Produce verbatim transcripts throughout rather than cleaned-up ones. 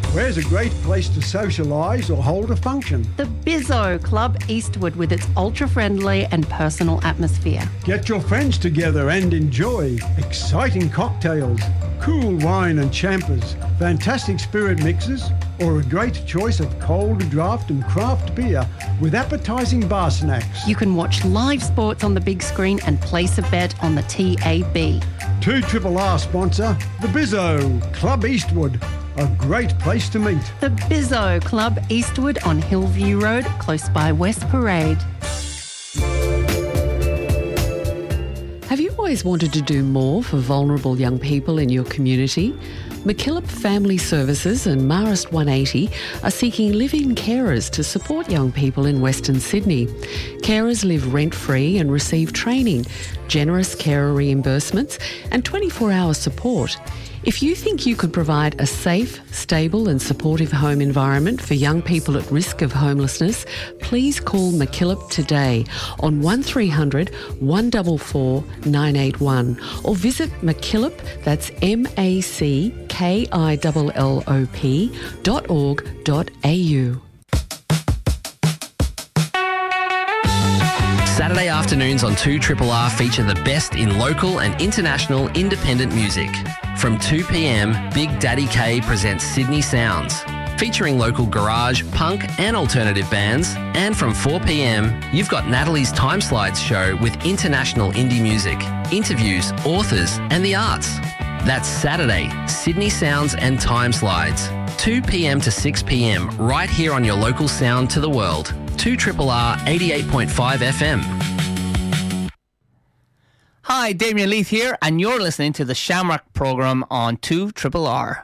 Where's a great place to socialise or hold a function? The Bizzo Club Eastwood with its ultra-friendly and personal atmosphere. Get your friends together and enjoy exciting cocktails, cool wine and champers, fantastic spirit mixes, or a great choice of cold draft and craft beer with appetising bar snacks. You can watch live sports on the big screen and place a bet on the T A B. two R R sponsor, the Bizzo Club Eastwood. A great place to meet. The Bizzo Club Eastwood on Hillview Road, close by West Parade. Have you always wanted to do more for vulnerable young people in your community? MacKillop Family Services and Marist one eighty are seeking live-in carers to support young people in Western Sydney. Carers live rent-free and receive training, generous carer reimbursements and twenty-four hour support. If you think you could provide a safe, stable and supportive home environment for young people at risk of homelessness, please call MacKillop today on one three hundred, one four four, nine eight one or visit MacKillop, that's M A C K I L L O P dot org dot A U. Saturday afternoons on two R R R feature the best in local and international independent music. From two p m, Big Daddy K presents Sydney Sounds, featuring local garage, punk and alternative bands. And from four p m, you've got Natalie's Time Slides show with international indie music, interviews, authors and the arts. That's Saturday, Sydney Sounds and Time Slides, two p m to six p m, right here on your local sound to the world. two R R R eighty-eight point five F M. Hi, Damien Leith here, and you're listening to the Shamrock programme on two R R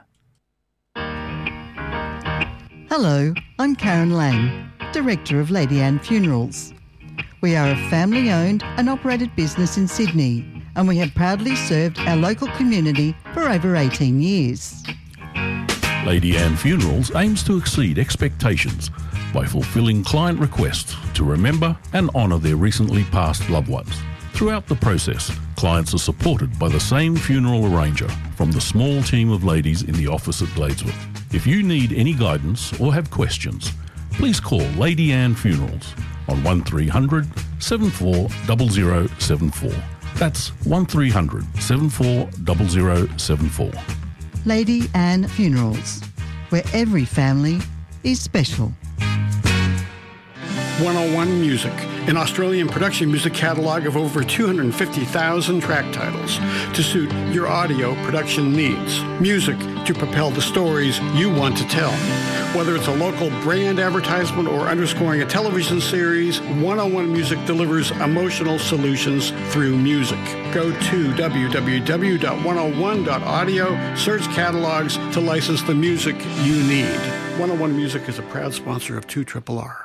R. Hello, I'm Karen Lang, Director of Lady Anne Funerals. We are a family-owned and operated business in Sydney, and we have proudly served our local community for over eighteen years. Lady Anne Funerals aims to exceed expectations by fulfilling client requests to remember and honour their recently passed loved ones. Throughout the process, clients are supported by the same funeral arranger from the small team of ladies in the office at Bladesworth. If you need any guidance or have questions, please call Lady Anne Funerals on one three hundred, seven four zero zero seven four. That's one three hundred, seven four zero zero seven four. Lady Anne Funerals, where every family is special. one oh one Music, an Australian production music catalogue of over two hundred fifty thousand track titles to suit your audio production needs. Music to propel the stories you want to tell. Whether it's a local brand advertisement or underscoring a television series, one oh one Music delivers emotional solutions through music. Go to w w w dot one oh one dot audio, search catalogs to license the music you need. one oh one Music is a proud sponsor of two R R R.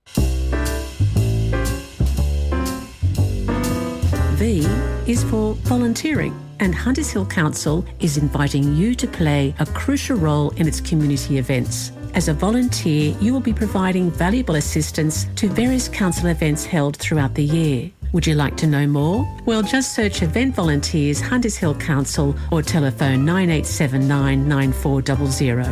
V is for volunteering, and Hunters Hill Council is inviting you to play a crucial role in its community events. As a volunteer, you will be providing valuable assistance to various council events held throughout the year. Would you like to know more? Well, just search Event Volunteers Hunters Hill Council or telephone nine eight seven nine, nine four zero zero.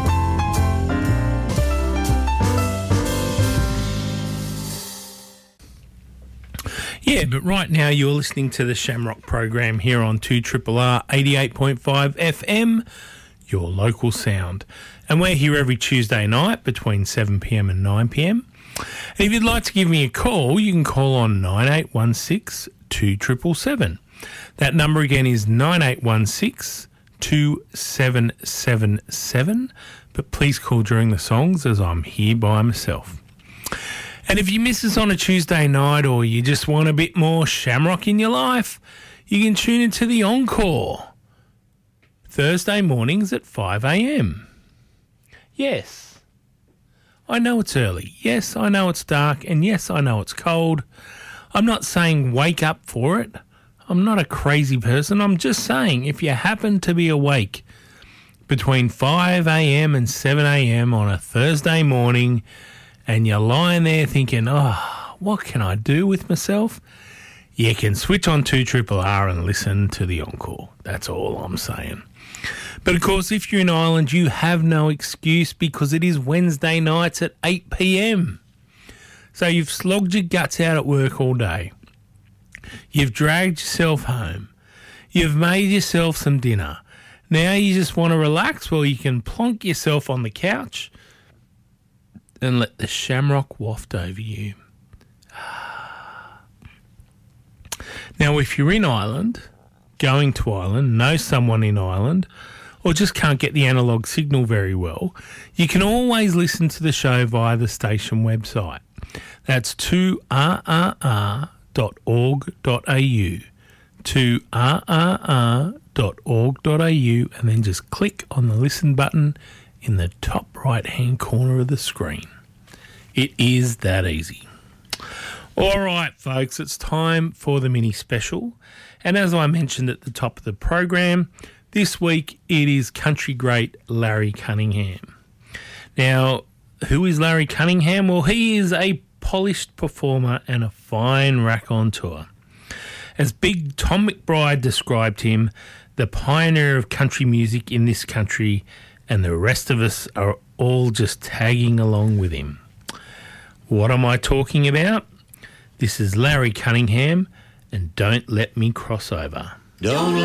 Yeah, but right now you're listening to the Shamrock program here on two R R R eighty-eight point five F M, your local sound. And we're here every Tuesday night between seven p m and nine p m. And if you'd like to give me a call, you can call on nine eight one six, two seven seven seven. That number again is nine eight one six, two seven seven seven. But please call during the songs as I'm here by myself. And if you miss us on a Tuesday night or you just want a bit more Shamrock in your life, you can tune into the Encore Thursday mornings at five a m. Yes, I know it's early. Yes, I know it's dark. And yes, I know it's cold. I'm not saying wake up for it. I'm not a crazy person. I'm just saying if you happen to be awake between five a m and seven a m on a Thursday morning and you're lying there thinking, oh, what can I do with myself? You can switch on two R R R and listen to the Encore. That's all I'm saying. But of course, if you're in Ireland, you have no excuse because it is Wednesday nights at eight p.m. So you've slogged your guts out at work all day. You've dragged yourself home. You've made yourself some dinner. Now you just want to relax? Well, you can plonk yourself on the couch and let the shamrock waft over you. Now, if you're in Ireland, going to Ireland, know someone in Ireland, or just can't get the analogue signal very well, you can always listen to the show via the station website. That's two r r r dot org dot a u, two r r r dot org dot a u, and then just click on the listen button in the top right-hand corner of the screen. It is that easy. All right, folks, it's time for the mini special. And as I mentioned at the top of the program, this week it is country great Larry Cunningham. Now, who is Larry Cunningham? Well, he is a polished performer and a fine raconteur. As Big Tom McBride described him, the pioneer of country music in this country, and the rest of us are all just tagging along with him. What am I talking about? This is Larry Cunningham, and Don't Let Me Cross Over. Don't